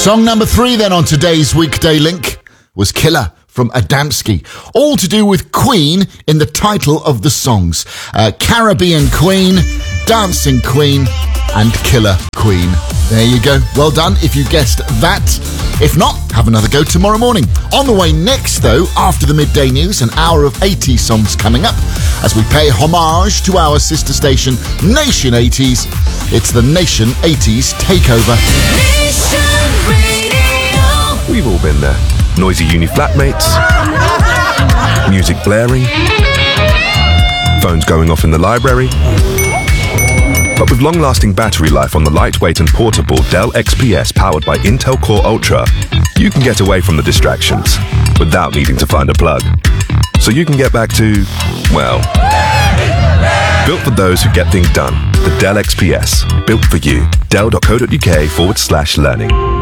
Song number 3 then on today's Weekday Link was Killer from Adamski. All to do with Queen in the title of the songs. Caribbean Queen, Dancing Queen, and Killer Queen. There you go. Well done if you guessed that. If not, have another go tomorrow morning. On the way next, though, after the midday news, an hour of 80s songs coming up as we pay homage to our sister station, Nation 80s. It's the Nation 80s Takeover. Nation Radio. We've all been there. Noisy uni flatmates, music blaring, phones going off in the library. But with long-lasting battery life on the lightweight and portable Dell XPS powered by Intel Core Ultra, you can get away from the distractions without needing to find a plug. So you can get back to, well, built for those who get things done. The Dell XPS, built for you. Dell.co.uk/learning.